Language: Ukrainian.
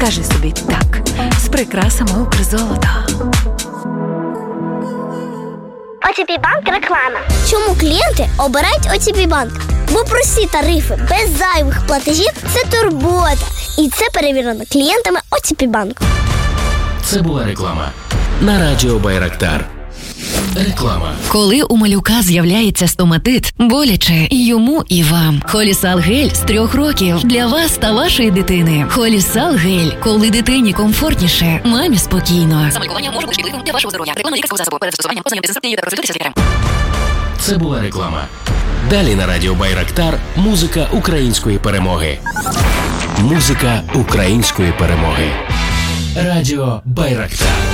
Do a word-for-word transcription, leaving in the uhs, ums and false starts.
Скажи собі так з прикрасами Укрзолота. о те пі Банк реклама. Чому клієнти обирають о те пі Банк? Бо прості тарифи, без зайвих платежів – це турбота. І це перевірено клієнтами о те пі Банк. Це була реклама на радіо Байрактар. Реклама. Коли у малюка з'являється стоматит, боляче і йому, і вам. Холісал гель з трьох років для вас та вашої дитини. Холісал гель. Коли дитині комфортніше, мамі спокійно. Самолікування може бути шкідливим для вашого здоров'я. Реклама лікарського засобу. Перед застосуванням ознайомтеся з інструкцією та консультуйтеся з лікарем. Це була реклама. Далі на радіо Байрактар музика української перемоги. Музика української перемоги. Радіо Байрактар.